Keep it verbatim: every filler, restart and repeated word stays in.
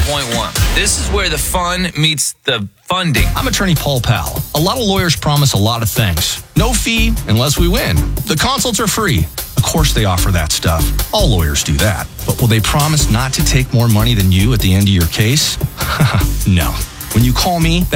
point one. This is where the fun meets the funding. I'm attorney Paul Powell. A lot of lawyers promise a lot of things. No fee unless we win. The consults are free. Of course they offer that stuff. All lawyers do that. But will they promise not to take more money than you at the end of your case? No. When you call me,